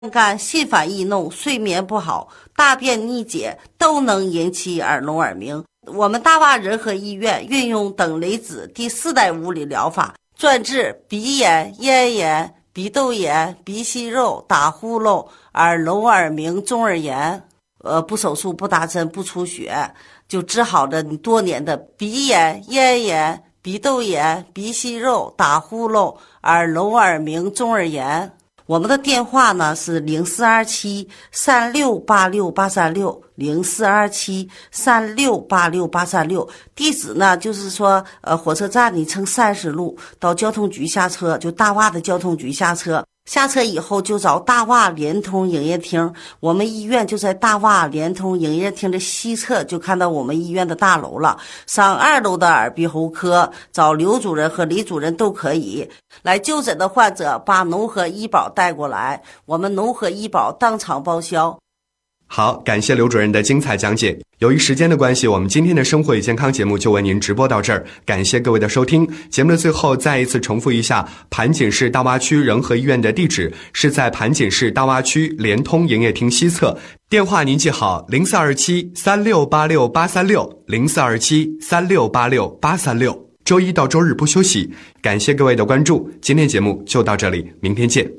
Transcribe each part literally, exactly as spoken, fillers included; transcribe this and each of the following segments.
干、心烦易怒、睡眠不好、大便逆解都能引起耳聋耳鸣。我们大洼仁和医院运用等离子第四代物理疗法，专治鼻炎、咽炎、鼻窦炎、鼻息肉、打呼噜、耳聋耳鸣、中耳炎。呃，不手术、不打针、不出血，就治好了你多年的鼻炎、咽炎、鼻窦炎、鼻息肉、打呼噜、耳聋耳鸣、中耳炎。我们的电话呢是零四二七三六八六八三六零四二七三六八六八三六，地址呢就是说，呃，火车站你乘三十路到交通局下车，就大洼的交通局下车。下车以后就找大洼联通营业厅，我们医院就在大洼联通营业厅的西侧，就看到我们医院的大楼了。上二楼的耳鼻喉科，找刘主任和李主任都可以。来就诊的患者把农合医保带过来，我们农合医保当场报销。 好，感谢刘主任的精彩讲解。由于时间的关系，我们今天的生活与健康节目就为您直播到这儿，感谢各位的收听。节目的最后再一次重复一下，盘锦市大洼区仁和医院的地址是在盘锦市大洼区联通营业厅西侧，电话您记好零四二七三六八六八三六零四二七三六八六八三六，周一到周日不休息。感谢各位的关注，今天节目就到这里，明天见。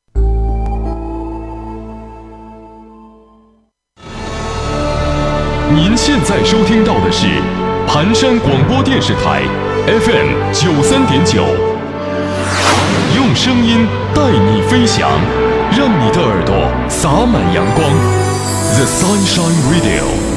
您现在收听到的是盘山广播电视台 F M 九三点九，用声音带你飞翔，让你的耳朵洒满阳光。The Sunshine Radio。